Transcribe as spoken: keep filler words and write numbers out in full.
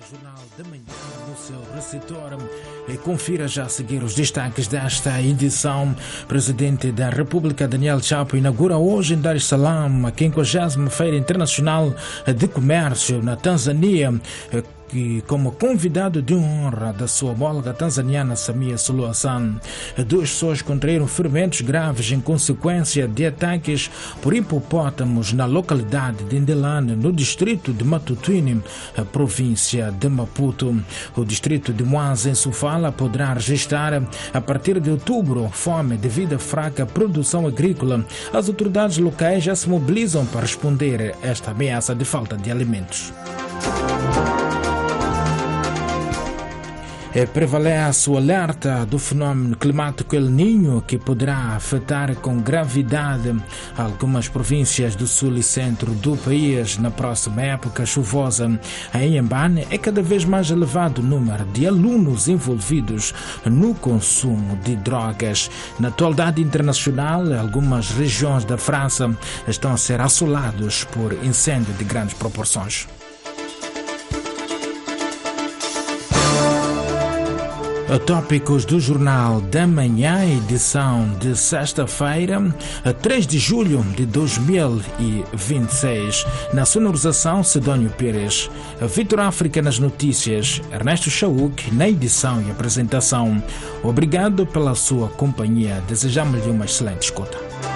Jornal da Manhã no seu receptor. E confira já a seguir os destaques desta edição. Presidente da República Daniel Chapo inaugura hoje em Dar es Salaam a quinquagésima Feira Internacional de Comércio na Tanzânia, que como convidado de honra da sua homóloga tanzaniana Samia Suluhu Hassan. Duas pessoas contraíram ferimentos graves em consequência de ataques por hipopótamos na localidade de Ndelane, no distrito de Matutini, a província de Maputo. O distrito de Mwanza, em Sofala, poderá registrar a partir de outubro fome devido à fraca produção agrícola. As autoridades locais já se mobilizam para responder a esta ameaça de falta de alimentos. É, prevalece o alerta do fenômeno climático El Niño, que poderá afetar com gravidade algumas províncias do sul e centro do país na próxima época chuvosa. Em Inhambane é cada vez mais elevado o número de alunos envolvidos no consumo de drogas. Na atualidade internacional, algumas regiões da França estão a ser assoladas por incêndio de grandes proporções. Tópicos do Jornal da Manhã, edição de sexta-feira, três de julho de dois mil e vinte e seis. Na sonorização, Sidónio Pires. Vitor África nas notícias, Ernesto Chauk na edição e apresentação. Obrigado pela sua companhia. Desejamos-lhe uma excelente escuta.